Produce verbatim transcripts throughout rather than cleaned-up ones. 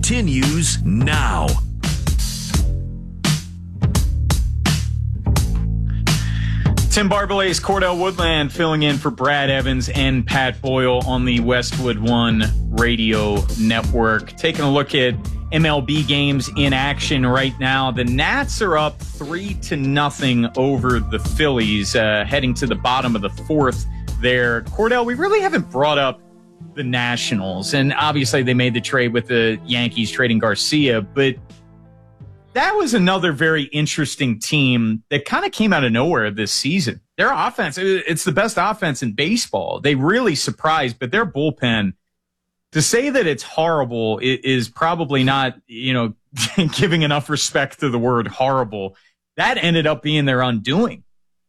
continues now. Tim Barbalet's Cordell Woodland filling in for Brad Evans and Pat Boyle on the Westwood One Radio Network. Taking a look at M L B games in action right now. The Nats are up three to nothing over the Phillies, uh, heading to the bottom of the fourth there. Cordell, we really haven't brought up the Nationals, and obviously they made the trade with the Yankees trading Garcia, but that was another very interesting team that kind of came out of nowhere this season. Their offense, it's the best offense in baseball. They really surprised, but their bullpen, to say that it's horrible is probably not, you know, giving enough respect to the word horrible. That ended up being their undoing.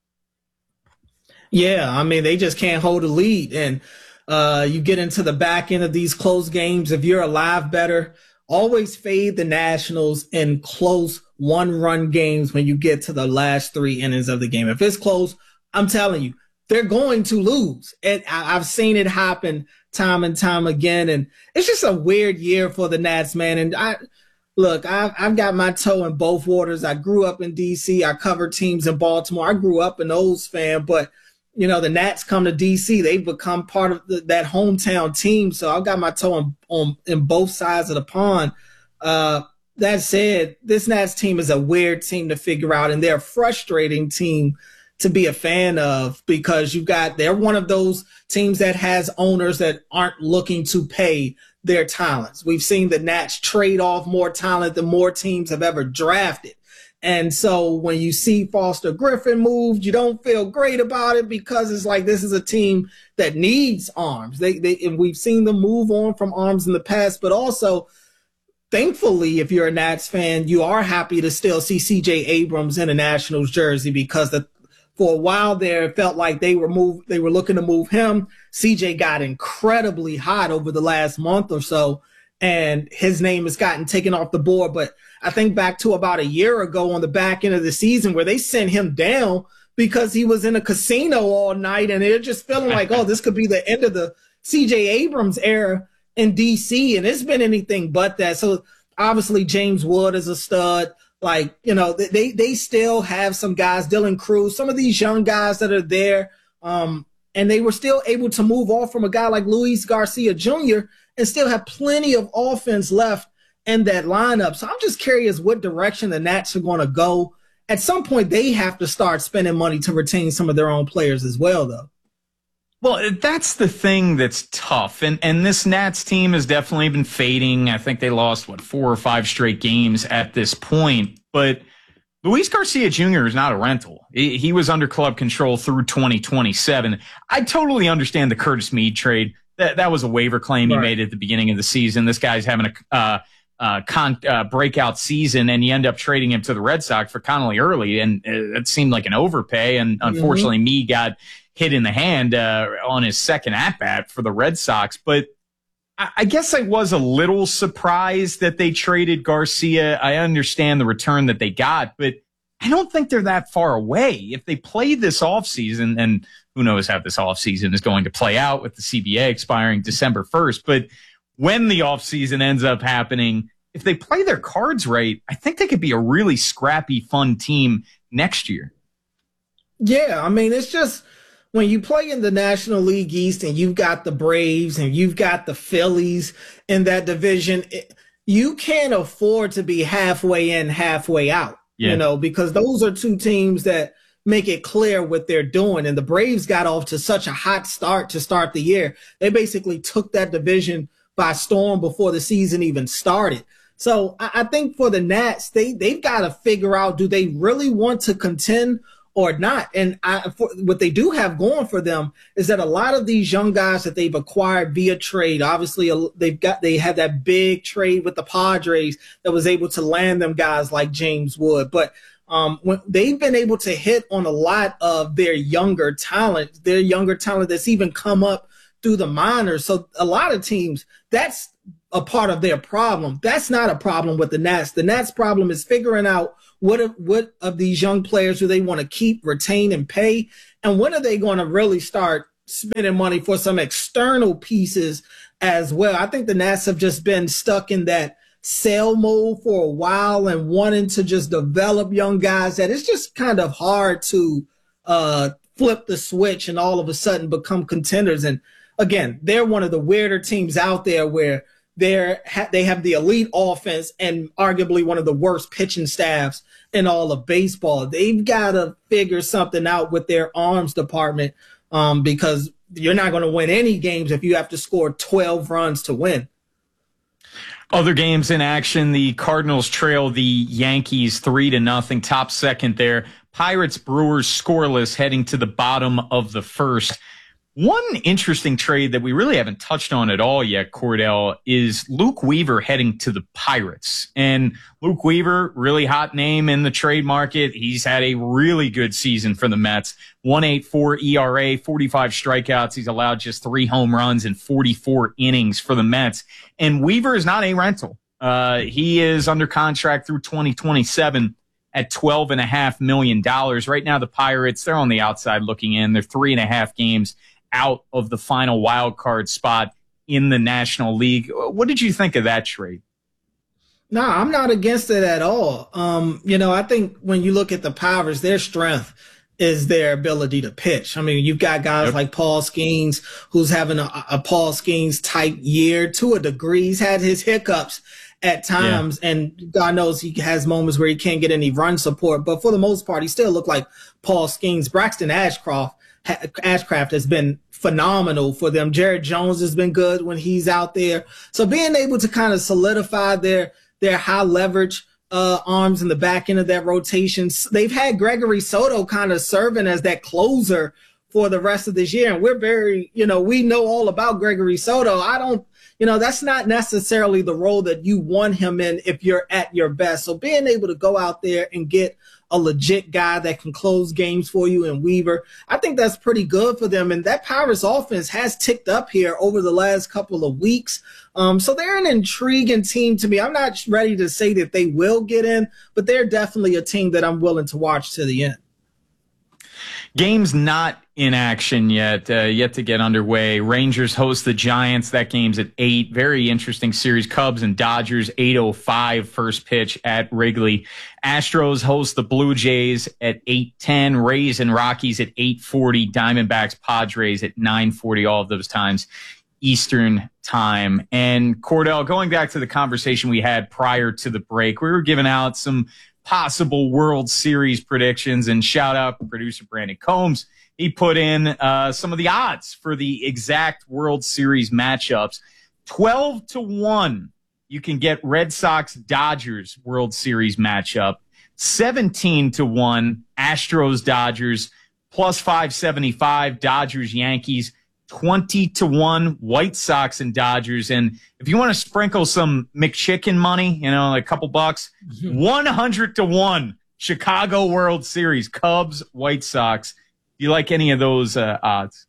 Yeah, I mean, they just can't hold a lead. And uh, you get into the back end of these close games. If you're a live bettor, always fade the Nationals in close one-run games when you get to the last three innings of the game. If it's close, I'm telling you, they're going to lose. And I've seen it happen time and time again. And it's just a weird year for the Nats, man. And I look, I've, I've got my toe in both waters. I grew up in D C. I covered teams in Baltimore. I grew up an O's fan, but you know, the Nats come to D C. They've become part of the, that hometown team. So I've got my toe on, on in both sides of the pond. Uh, that said, this Nats team is a weird team to figure out, and they're a frustrating team to be a fan of because you've got, they're one of those teams that has owners that aren't looking to pay their talents. We've seen the Nats trade off more talent than more teams have ever drafted. And so when you see Foster Griffin moved, you don't feel great about it because it's like this is a team that needs arms. They, they, and we've seen them move on from arms in the past, but also, thankfully, if you're a Nats fan, you are happy to still see C J Abrams in a Nationals jersey because the, for a while there, it felt like they were move, they were looking to move him. C J got incredibly hot over the last month or so, and his name has gotten taken off the board, but I think back to about a year ago on the back end of the season where they sent him down because he was in a casino all night and they're just feeling like, oh, this could be the end of the C J Abrams era in D C. And it's been anything but that. So obviously James Wood is a stud. Like, you know, they, they still have some guys, Dylan Cruz, some of these young guys that are there. Um, and they were still able to move off from a guy like Luis Garcia Junior and still have plenty of offense left in that lineup. So I'm just curious what direction the Nats are going to go. At some point, they have to start spending money to retain some of their own players as well, though. Well, that's the thing that's tough. And and this Nats team has definitely been fading. I think they lost, what, four or five straight games at this point. But Luis Garcia Junior is not a rental. He, he was under club control through twenty twenty-seven. I totally understand the Curtis Mead trade. That, that was a waiver claim he right. made at the beginning of the season. This guy's having a uh, – Uh, con, uh, breakout season, and you end up trading him to the Red Sox for Connolly Early, and it seemed like an overpay. And unfortunately, mm-hmm. me got hit in the hand uh, on his second at bat for the Red Sox. But I, I guess I was a little surprised that they traded Garcia. I understand the return that they got, but I don't think they're that far away. If they play this offseason, and who knows how this offseason is going to play out with the C B A expiring December first, but when the offseason ends up happening, if they play their cards right, I think they could be a really scrappy, fun team next year. Yeah, I mean, it's just when you play in the National League East and you've got the Braves and you've got the Phillies in that division, it, you can't afford to be halfway in, halfway out, yeah. you know, because those are two teams that make it clear what they're doing. And the Braves got off to such a hot start to start the year. They basically took that division by storm before the season even started. So I, I think for the Nats, they, they've got to figure out, do they really want to contend or not? And I, for, what they do have going for them is that a lot of these young guys that they've acquired via trade, obviously they've got, they had that big trade with the Padres that was able to land them guys like James Wood. But um, when they've been able to hit on a lot of their younger talent, their younger talent that's even come up through the minors. So a lot of teams, that's a part of their problem. That's not a problem with the Nats. The Nats problem is figuring out what of, what of these young players do they want to keep, retain, and pay, and when are they going to really start spending money for some external pieces as well. I think the Nats have just been stuck in that sell mode for a while and wanting to just develop young guys that it's just kind of hard to uh, flip the switch and all of a sudden become contenders. And again, they're one of the weirder teams out there where they're ha- they have the elite offense and arguably one of the worst pitching staffs in all of baseball. They've got to figure something out with their arms department um, because you're not going to win any games if you have to score twelve runs to win. Other games in action, the Cardinals trail the Yankees three to nothing. Top second there. Pirates Brewers scoreless heading to the bottom of the first. One interesting trade that we really haven't touched on at all yet, Cordell, is Luke Weaver heading to the Pirates. And Luke Weaver, really hot name in the trade market. He's had a really good season for the Mets. one point eight four E R A, forty-five strikeouts. He's allowed just three home runs in forty-four innings for the Mets. And Weaver is not a rental. Uh, he is under contract through twenty twenty-seven at twelve point five million dollars. Right now, the Pirates, they're on the outside looking in. They're three and a half games out of the final wild card spot in the National League. What did you think of that trade? No, I'm not against it at all. Um, you know, I think when you look at the Pirates, their strength is their ability to pitch. I mean, you've got guys yep. like Paul Skeens, who's having a, a Paul Skeens type year to a degree. He's had his hiccups at times, yeah. and God knows he has moments where he can't get any run support. But for the most part, he still looked like Paul Skeens. Braxton Ashcroft Ashcraft has been phenomenal for them. Jared Jones has been good when he's out there. So being able to kind of solidify their their high leverage uh, arms in the back end of that rotation. They've had Gregory Soto kind of serving as that closer for the rest of this year. And we're very, you know, we know all about Gregory Soto. I don't, you know, that's not necessarily the role that you want him in if you're at your best. So being able to go out there and get a legit guy that can close games for you in Weaver, I think that's pretty good for them. And that Pirates offense has ticked up here over the last couple of weeks. Um, so they're an intriguing team to me. I'm not ready to say that they will get in, but they're definitely a team that I'm willing to watch to the end. Game's not in action yet, uh, yet to get underway. Rangers host the Giants. That game's at eight. Very interesting series. Cubs and Dodgers, eight oh five first pitch at Wrigley. Astros host the Blue Jays at eight ten. Rays and Rockies at eight forty. Diamondbacks, Padres at nine forty. All of those times Eastern time. And Cordell, going back to the conversation we had prior to the break, we were giving out some possible World Series predictions, and shout out to producer Brandon Combs. He put in uh, some of the odds for the exact World Series matchups. twelve to one, you can get Red Sox Dodgers World Series matchup. seventeen to one, Astros Dodgers. Plus five seventy-five, Dodgers Yankees. twenty to one, White Sox and Dodgers. And if you want to sprinkle some McChicken money, you know, like a couple bucks, one hundred to one, Chicago World Series, Cubs, White Sox. Do you like any of those uh, odds?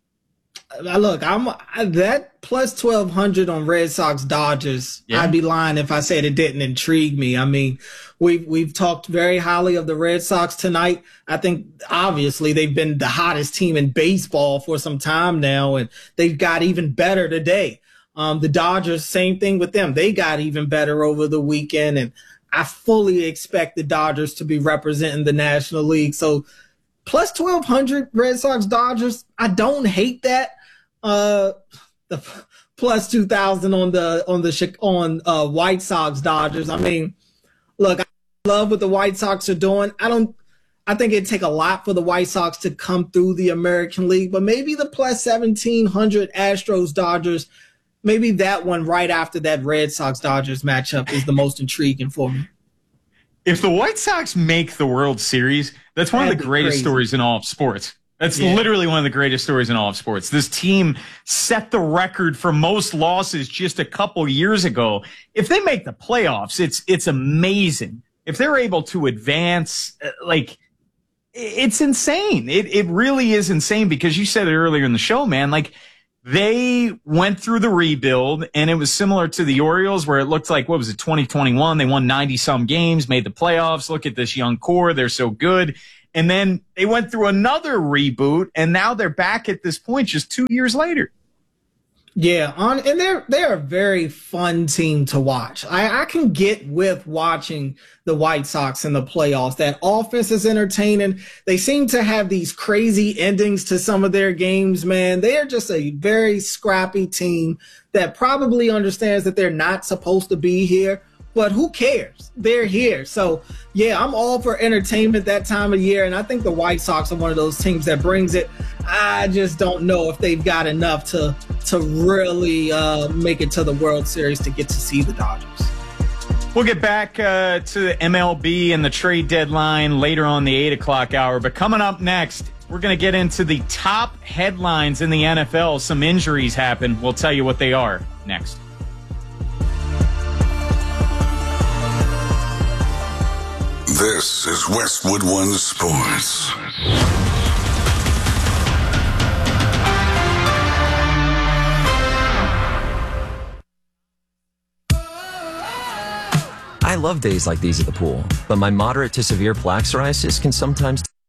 Uh, look, I'm I, that plus twelve hundred on Red Sox Dodgers. Yeah. I'd be lying if I said it didn't intrigue me. I mean, we've we've talked very highly of the Red Sox tonight. I think obviously they've been the hottest team in baseball for some time now, and they've got even better today. Um, the Dodgers, same thing with them. They got even better over the weekend, and I fully expect the Dodgers to be representing the National League. So plus twelve hundred Red Sox Dodgers, I don't hate that. Uh, the plus two thousand on the on the on uh, White Sox Dodgers. I mean, look, I love what the White Sox are doing. I don't. I think it'd take a lot for the White Sox to come through the American League, but maybe the plus seventeen hundred Astros Dodgers, maybe that one right after that Red Sox Dodgers matchup is the most intriguing for me. If the White Sox make the World Series, that's one That'd of the greatest crazy. stories in all of sports. That's yeah. literally one of the greatest stories in all of sports. This team set the record for most losses just a couple years ago. If they make the playoffs, it's it's amazing. If they're able to advance, like, it's insane. It it really is insane, because you said it earlier in the show, man. Like, they went through the rebuild, and it was similar to the Orioles, where it looked like, what was it, twenty twenty-one? They won ninety-some games, made the playoffs. Look at this young core. They're so good. And then they went through another reboot, and now they're back at this point just two years later. Yeah, on and they're they're a very fun team to watch. I, I can get with watching the White Sox in the playoffs. That offense is entertaining. They seem to have these crazy endings to some of their games, man. They are just a very scrappy team that probably understands that they're not supposed to be here, but who cares? They're here. So, yeah, I'm all for entertainment that time of year, and I think the White Sox are one of those teams that brings it. I just don't know if they've got enough to to really uh, make it to the World Series to get to see the Dodgers. We'll get back uh, to the M L B and the trade deadline later on the eight o'clock hour. But coming up next, we're going to get into the top headlines in the N F L. Some injuries happen. We'll tell you what they are next. This is Westwood One Sports. I love days like these at the pool, but my moderate to severe plaque psoriasis can sometimes